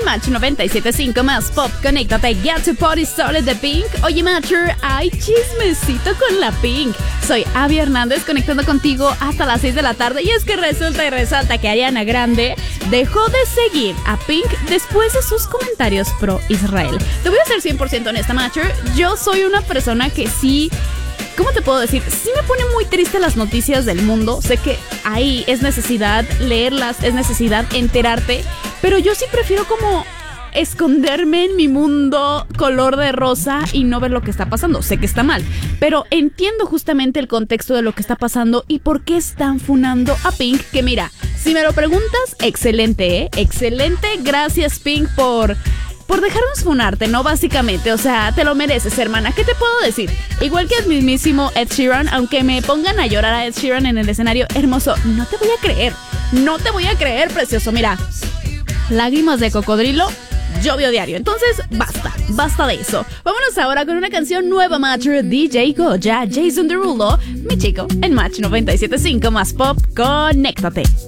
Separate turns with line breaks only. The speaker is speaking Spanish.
Match 97.5 más pop, conéctate, Get to Party Started de Pink. Oye, Matcher, hay chismecito con la Pink. Soy Abby Hernández, conectando contigo hasta las 6 de la tarde. Y es que resulta y resalta que Ariana Grande dejó de seguir a Pink después de sus comentarios pro Israel. Te voy a ser 100% honesta, Matcher. Yo soy una persona que sí... ¿Cómo te puedo decir? Sí me pone muy triste las noticias del mundo. Sé que ahí es necesidad leerlas, es necesidad enterarte. Pero yo sí prefiero como esconderme en mi mundo color de rosa y no ver lo que está pasando. Sé que está mal, pero entiendo justamente el contexto de lo que está pasando y por qué están funando a Pink. Que mira, si me lo preguntas, excelente, ¿eh? Excelente. Gracias, Pink, por dejarnos funarte, ¿no? Básicamente, o sea, te lo mereces, hermana. ¿Qué te puedo decir? Igual que el mismísimo Ed Sheeran, aunque me pongan a llorar a Ed Sheeran en el escenario, hermoso, no te voy a creer. No te voy a creer, precioso. Mira, lágrimas de cocodrilo, llovió diario. Entonces, basta de eso. Vámonos ahora con una canción nueva, Matcher, DJ Goya, Jason Derulo, mi chico, en Match 97.5 más pop, conéctate.